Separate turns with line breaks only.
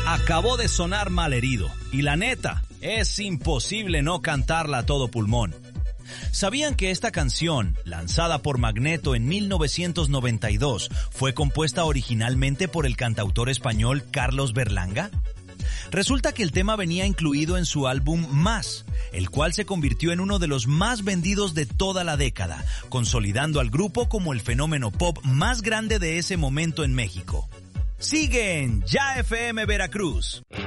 Acabó de sonar Malherido, y la neta, es imposible no cantarla a todo pulmón. ¿Sabían que esta canción, lanzada por Magneto en 1992, fue compuesta originalmente por el cantautor español Carlos Berlanga? Resulta que el tema venía incluido en su álbum Más, el cual se convirtió en uno de los más vendidos de toda la década, consolidando al grupo como el fenómeno pop más grande de ese momento en México. Sigue en Ya FM Veracruz.